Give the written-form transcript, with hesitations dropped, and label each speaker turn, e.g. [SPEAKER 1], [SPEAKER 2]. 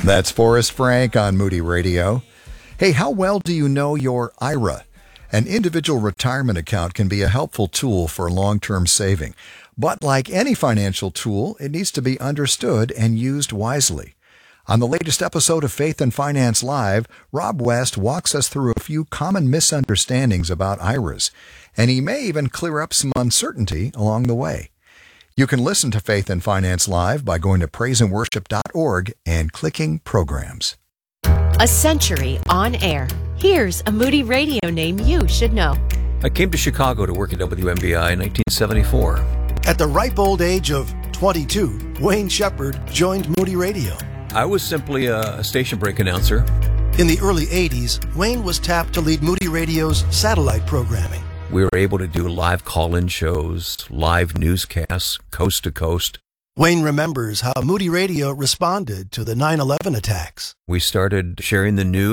[SPEAKER 1] That's Forrest Frank on Moody Radio. Hey, how well do you know your IRA? An individual retirement account can be a helpful tool for long-term saving. But like any financial tool, it needs to be understood and used wisely. On the latest episode of Faith and Finance Live, Rob West walks us through a few common misunderstandings about IRAs, and he may even clear up some uncertainty along the way. You can listen to Faith and Finance Live by going to praiseandworship.org and clicking Programs.
[SPEAKER 2] A century on air. Here's a Moody Radio name you should know.
[SPEAKER 3] I came to Chicago to work at WMBI in 1974.
[SPEAKER 4] At the ripe old age of 22, Wayne Shepherd joined Moody Radio.
[SPEAKER 3] I was simply a station break announcer.
[SPEAKER 4] In the early 80s, Wayne was tapped to lead Moody Radio's satellite programming.
[SPEAKER 3] We were able to do live call-in shows, live newscasts, coast to coast.
[SPEAKER 4] Wayne remembers how Moody Radio responded to the 9/11 attacks.
[SPEAKER 3] We started sharing the news